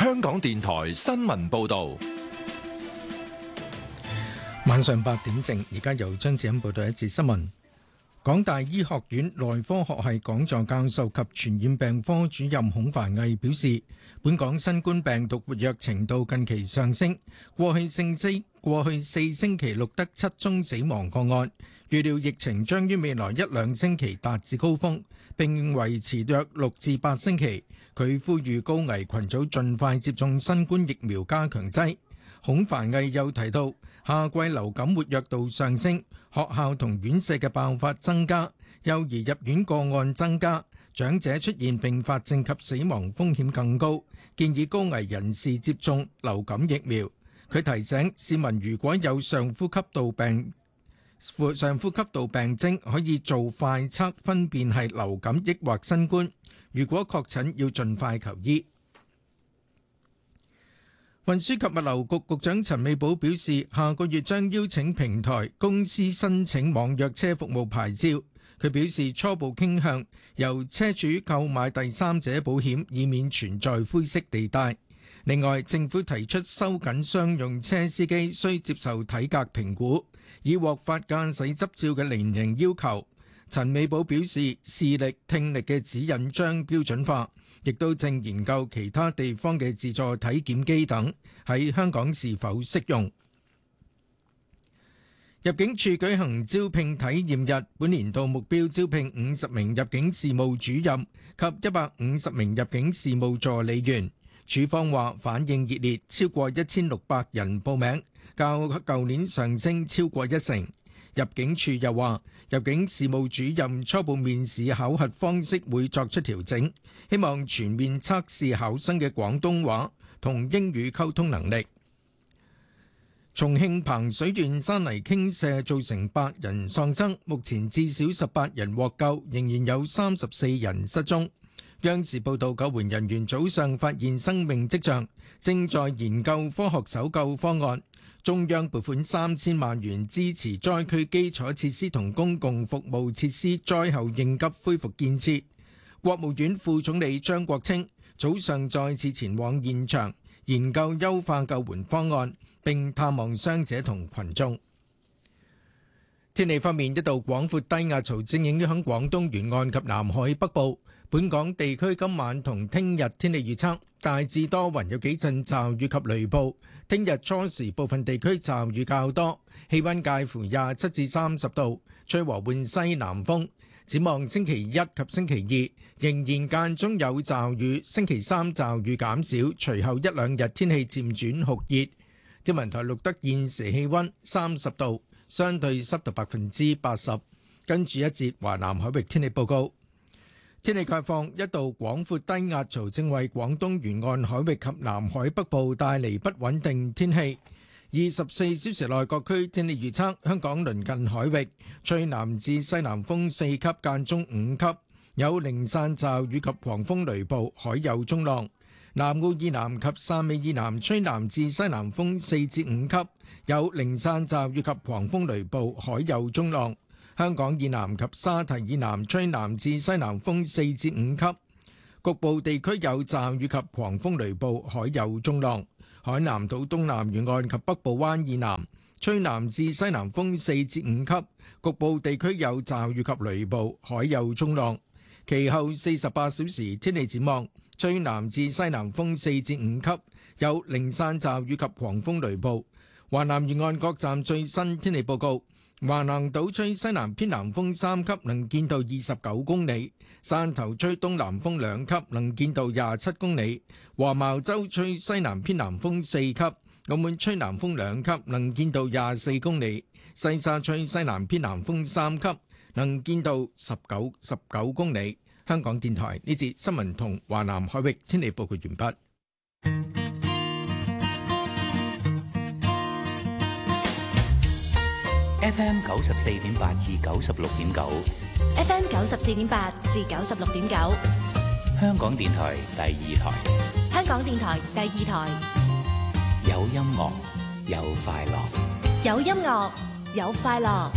香港電台新聞報道。 晚上8點正，而家由張子欣報道一節新聞。港大醫學院內科學系講座教授及傳染病科主任孔繁毅表示，本港新冠病毒活躍程度近期上升，過去4星期錄得7宗死亡個案，預料疫情將於未來1-2星期達至高峰，並維持約6至8星期。佢呼籲高危群組盡快接種新冠疫苗加強劑。孔繁毅又提到，夏季流感活躍度上升，學校同院舍嘅爆發增加，幼兒入院個案增加，長者出現併發症及死亡風險更高，建議高危人士接種流感疫苗。佢提醒市民，如果有上呼吸道病徵，可以做快測分辨係流感抑或新冠，如果確診要盡快求醫。運輸及物流局局長陳美寶表示，下個月將邀請平台公司申請網約車服務牌照。佢表示初步傾向由車主購買第三者保險，以免存在灰色地帶。另外，政府提出收緊商用車司機需接受體格評估，以獲發駕駛執照嘅年齡要求。陳美寶表示，視力、聽力嘅指引將標準化，亦都正研究其他地方嘅自助體檢機等喺香港是否適用。入境處舉行招聘體驗日，本年度目標招聘50名入境事務主任及150名入境事務助理員。處方話反應熱烈，超過1600人報名，較舊年上升超過1成。入境處又話，入境事務主任初步面試考核方式會作出調整，希望全面測試考生嘅廣東話同英語溝通能力。重慶彭水段山泥傾瀉造成8人喪生，目前至少18人獲救，仍然有34人失蹤。央視報道，救援人員早上發現生命跡象，正在研究科學搜救方案。中央撥款3000萬元支持災區基礎設施同公共服務設施災後應急恢復建設。國務院副總理張國清早上再次前往現場研究優化救援方案，並探望傷者同群眾。天氣方面，一道廣闊低壓槽正影響廣東沿岸及南海北部。本港地區今晚同聽日天氣預測大致多雲，有幾陣驟雨及雷暴。聽日初時部分地區驟雨較多，氣溫介乎27至30度，吹和緩西南風。展望星期一及星期二仍然間中有驟雨，星期三驟雨減少，隨後1-2日天氣漸轉酷熱。天文台錄得現時氣溫30度，相對濕度80%。跟住一節華南海域天氣報告。天氣概況，一道廣闊低壓槽正為廣東沿岸海域及南海北部帶嚟不穩定天氣。24小時內各區天氣預測：香港鄰近海域吹南至西南風4級，間中5級，有零散驟雨及狂風雷暴，海有中浪。南澳以南及汕尾以南吹南至西南風4至5級，有零散驟雨及狂風雷暴，海有中浪。香港以南及沙堤以南吹南至西南風4至5級，局部地區有驟雨及狂風雷暴，海有中浪。海南島東南沿岸及北部灣以南吹南至西南風4至5級，局部地區有驟雨及雷暴，海有中浪。其後48小時天氣展望，吹南至西南風4至5級，有零散驟雨及狂風雷暴。華南沿岸各站最新天氣報告。華南島吹西南偏南風3級，能見度29公里；汕頭吹東南風2級，能見度27公里；黃茅洲吹西南偏南風4級，澳門吹南風2級，能見度24公里；西沙吹西南偏南風3級，能見度19公里。香港電台呢節新聞同華南海域天氣報告完畢。 FM 94.8至96.9 ，FM 94.8至96.9， 香港電台第2台， 香港電台第2台， 有音樂，有快樂， 有音樂，有快樂。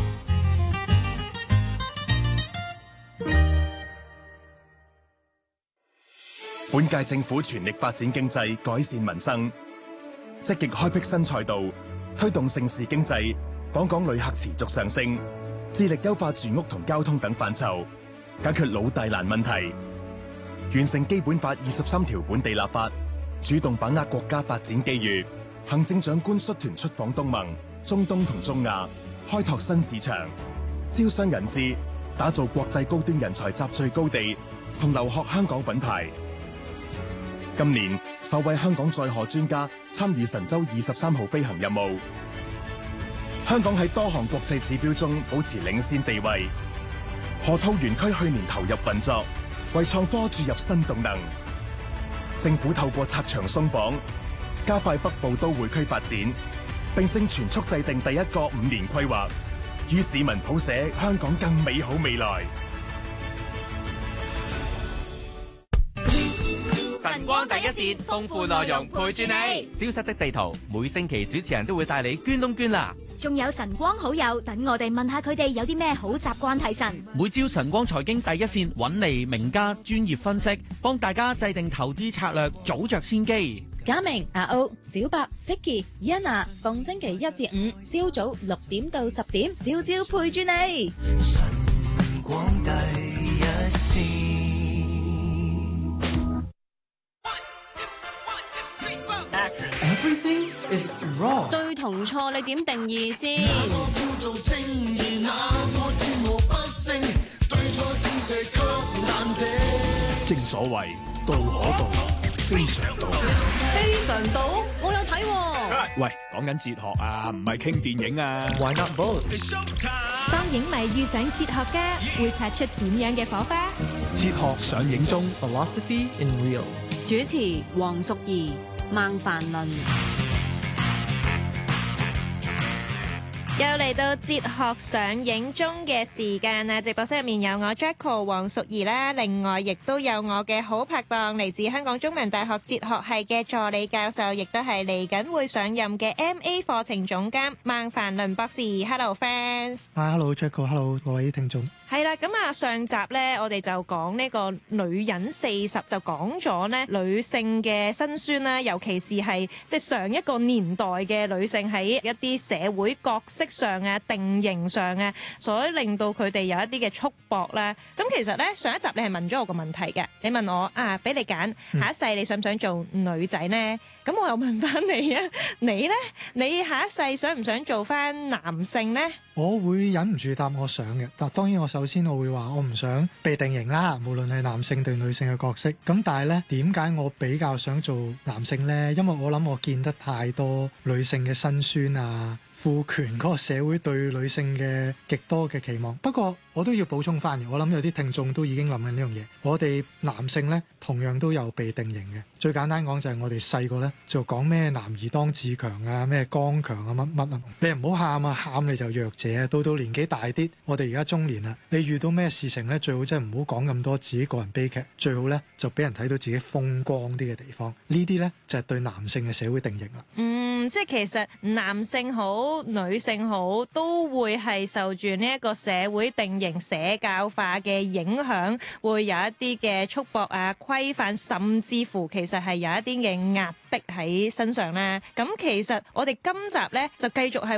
本屆政府全力發展經濟，改善民生，積極開闢新賽道，推動盛事經濟，訪港旅客持續上升，致力優化住屋同交通等範疇，解決老大難問題，完成基本法23條本地立法，主動把握國家發展機遇。行政長官率團出訪東盟、中東同中亞，開拓新市場，招商引資，打造國際高端人才集聚高地同留學香港品牌。今年首位香港載荷專家參與神舟23號飛行任務。香港喺多項國際指標中保持領先地位。河套園區去年投入運作，為創科注入新動能。政府透過拆牆鬆綁，加快北部都會區發展，並正全速制定第一個5年規劃，與市民譜寫香港更美好未來。 晨光第一線，豐富內容陪住你。消失的地圖，每星期主持人都會帶你捐窿捐罅。 仲有晨光好友等我哋問下佢哋有啲咩好習慣提神。 每朝晨光財經第一線揾嚟名家專業分析，幫大家制定投資策略，早着先機。 嘉明、阿歐、小白、Vicky、Yana，逢星期一至五朝早6點到10點，朝朝陪住你。晨光第一線。 Everything is wrong。 對同錯你點定義先？ 正所謂道可道，非常道。 非常道，我有睇喎。 喂，講緊哲學啊，唔係傾電影啊。 Why not both？ 當影迷遇上哲學家，會擦出點樣嘅火花？ 哲學上映中 Philosophy in Reels。 主持黃淑儀、孟凡倫。 又嚟到哲學上映中嘅時間啦！直播室入面有我 Jacko 黃淑儀啦，另外亦都有我嘅好拍檔，嚟自香港中文大學哲學系嘅助理教授，亦都係嚟緊會上任嘅 MA 課程總監孟凡倫博士。Hello friends。Hello Jacko，Hello 各位聽眾。 係啦，咁啊上集咧，我哋就講呢個女人40，就講咗咧女性嘅辛酸啦，尤其是係即係上一個年代嘅女性喺一啲社會角色上啊、定型上啊，所以令到佢哋有一啲嘅束縛啦。咁其實咧上一集你係問咗我個問題嘅，你問我啊，俾你揀下一世你想唔想做女仔呢？咁我又問翻你啊，你呢？你下一世想唔想做翻男性呢？ 我會忍唔住答我想嘅，但當然我首先我會話我唔想被定型啦，無論係男性對女性嘅角色。咁但係呢，點解我比較想做男性呢？因為我諗我見得太多女性嘅辛酸啊，父權嗰個社會對女性嘅極多嘅期望。不過我都要補充翻嘅，我諗有啲聽眾都已經諗緊呢樣嘢。我哋男性呢，同樣都有被定型嘅。最簡單講就係我哋細個呢，就講咩男兒當自強啊，咩剛強啊，乜乜啊，你唔好喊啊，喊你就弱者啊。到年紀大啲，我哋而家中年啦，你遇到咩事情呢？最好真係唔好講咁多自己個人悲劇，最好呢，就俾人睇到自己風光啲嘅地方。呢啲呢，就係對男性嘅社會定型啦。 即係其實男性好、女性好，都會係受住呢一個社會定型、社教化嘅影響，會有一啲嘅束縛啊、規範，甚至乎其實係有一啲嘅壓迫喺身上啦。咁其實我哋今集呢，就繼續係